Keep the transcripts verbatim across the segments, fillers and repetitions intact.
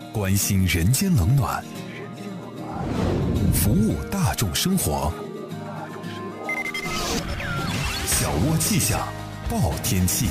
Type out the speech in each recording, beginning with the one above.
关心人间冷暖，服务大众生活。小窝气象报天气。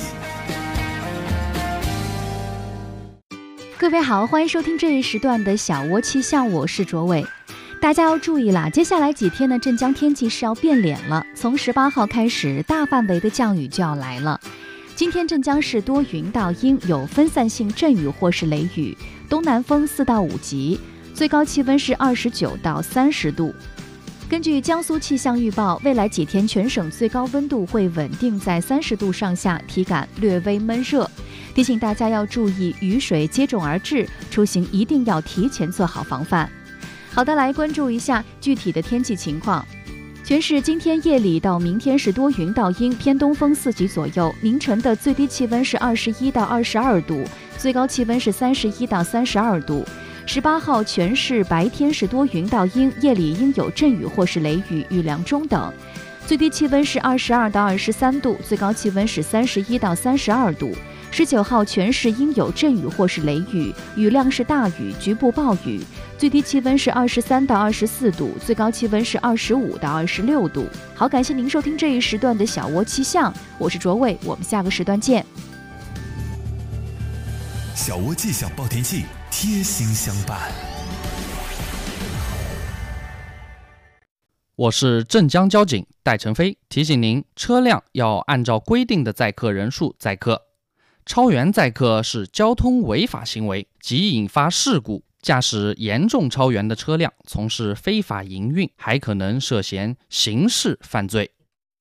各位好，欢迎收听这一时段的小窝气象，我是卓伟。大家要注意啦，接下来几天呢，镇江天气是要变脸了。从十八号开始，大范围的降雨就要来了。今天镇江市多云到阴，有分散性阵雨或是雷雨，东南风四到五级，最高气温是二十九到三十度。根据江苏气象预报，未来几天全省最高温度会稳定在三十度上下，体感略微闷热。提醒大家要注意雨水接踵而至，出行一定要提前做好防范。好的，来关注一下具体的天气情况。全市今天夜里到明天是多云到阴，偏东风四级左右，凌晨的最低气温是二十一到二十二度，最高气温是三十一到三十二度。十八号全市白天是多云到阴，夜里应有阵雨或是雷雨，雨量中等，最低气温是二十二到二十三度，最高气温是三十一到三十二度。十九号全市应有阵雨或是雷雨，雨量是大雨，局部暴雨，最低气温是二十三到二十四度，最高气温是二十五到二十六度。好，感谢您收听这一时段的小窝气象，我是卓伟，我们下个时段见。 小窝气象报天气，贴心相伴。 我是镇江交警戴成飞，提醒您，车辆要按照规定的载客人数载客。超员载客是交通违法行为，即引发事故。驾驶严重超员的车辆从事非法营运，还可能涉嫌刑事犯罪。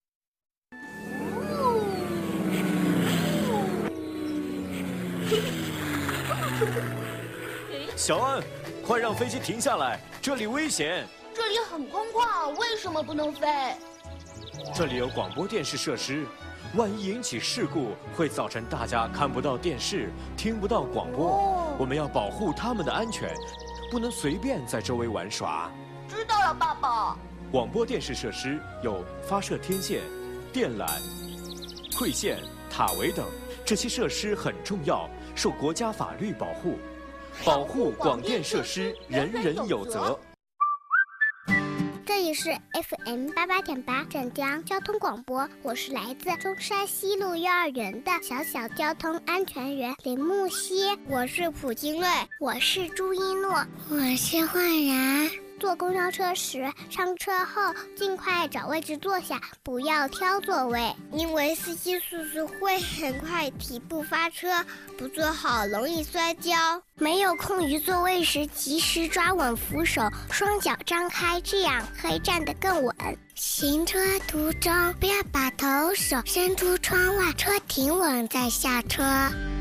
小安，快让飞机停下来，这里危险。 这里很空旷，为什么不能飞？ 这里有广播电视设施，万一引起事故，会造成大家看不到电视，听不到广播。哦，我们要保护他们的安全，不能随便在周围玩耍。 知道了，爸爸。 广播电视设施有发射天线、电缆、馈线、塔围等，这些设施很重要，受国家法律保护。保护广电设施，人人有责。 这里是 F M 八八点八镇江交通广播，我是来自中山西路幼儿园的小小交通安全员林木熙。 我是蒲金瑞， 我是朱一诺， 我是焕然。 坐公交车时，上车后尽快找位置坐下，不要挑座位， 因为司机叔叔会很快提步发车，不坐好容易摔跤。 没有空余座位时，及时抓稳扶手，双脚张开，这样可以站得更稳。 行车途中不要把头手伸出窗外，车停稳再下车。